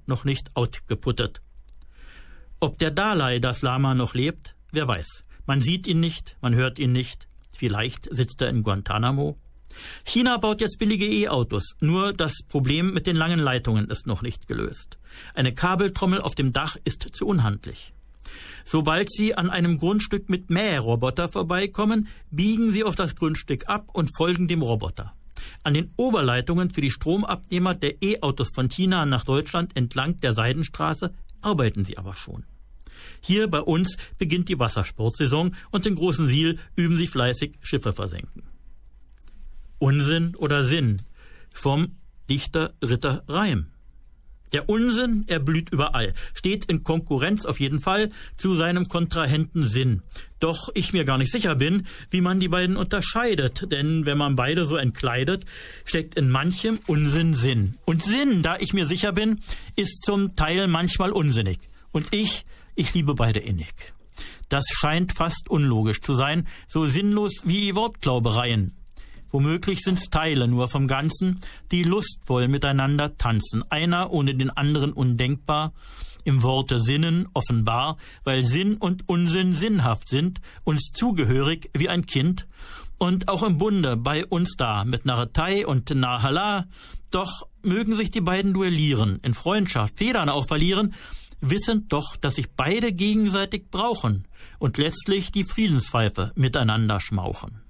noch nicht outgeputtet. Ob der Dalai das Lama noch lebt, wer weiß. Man sieht ihn nicht, man hört ihn nicht. Vielleicht sitzt er in Guantanamo. China baut jetzt billige E-Autos, nur das Problem mit den langen Leitungen ist noch nicht gelöst. Eine Kabeltrommel auf dem Dach ist zu unhandlich. Sobald Sie an einem Grundstück mit Mähroboter vorbeikommen, biegen Sie auf das Grundstück ab und folgen dem Roboter. An den Oberleitungen für die Stromabnehmer der E-Autos von China nach Deutschland entlang der Seidenstraße arbeiten sie aber schon. Hier bei uns beginnt die Wassersportsaison und in Großen Siel üben sie fleißig Schiffe versenken. Unsinn oder Sinn? Vom Dichter Ritter Reim. Der Unsinn, er blüht überall, steht in Konkurrenz auf jeden Fall zu seinem Kontrahenten Sinn. Doch ich mir gar nicht sicher bin, wie man die beiden unterscheidet, denn wenn man beide so entkleidet, steckt in manchem Unsinn Sinn. Und Sinn, da ich mir sicher bin, ist zum Teil manchmal unsinnig. Und ich liebe beide innig. Das scheint fast unlogisch zu sein, so sinnlos wie Wortglaubereien. Womöglich sind's Teile nur vom Ganzen, die lustvoll miteinander tanzen, einer ohne den anderen undenkbar, im Worte Sinnen offenbar, weil Sinn und Unsinn sinnhaft sind, uns zugehörig wie ein Kind, und auch im Bunde bei uns da, mit Narretei und Nahala, doch mögen sich die beiden duellieren, in Freundschaft, Federn auch verlieren, wissend doch, dass sich beide gegenseitig brauchen und letztlich die Friedenspfeife miteinander schmauchen.